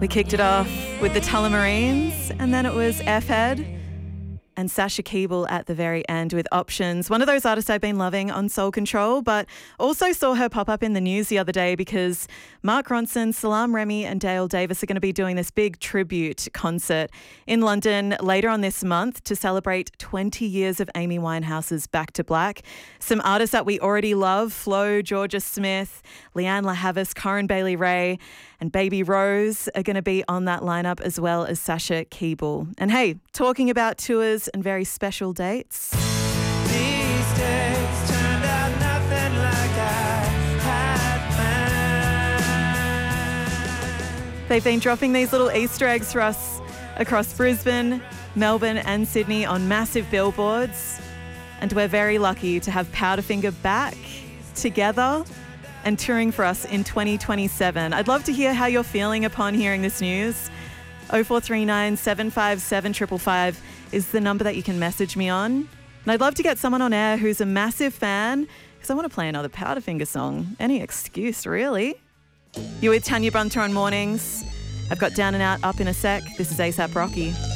We kicked it off with the Tullamarines, and then it was F-Head and Sasha Keeble at the very end with Options. One of those artists I've been loving on Soul Control, but also saw her pop up in the news the other day because Mark Ronson, Salaam Remi and Dale Davis are going to be doing this big tribute concert in London later on this month to celebrate 20 years of Amy Winehouse's Back to Black. Some artists that we already love, Flo, Georgia Smith, Leanne LaHavis, Corinne Bailey-Rae and Baby Rose are going to be on that lineup, as well as Sasha Keeble. And hey, talking about tours and very special dates. These days turned out nothing like I had planned. They've been dropping these little Easter eggs for us across Brisbane, Melbourne and Sydney on massive billboards. And we're very lucky to have Powderfinger back together and touring for us in 2027. I'd love to hear how you're feeling upon hearing this news. 0439 757 555 is the number that you can message me on. And I'd love to get someone on air who's a massive fan, because I want to play another Powderfinger song. Any excuse, really. You're with Tanya Brunter on Mornings. I've got Down and Out up in a sec. This is ASAP Rocky.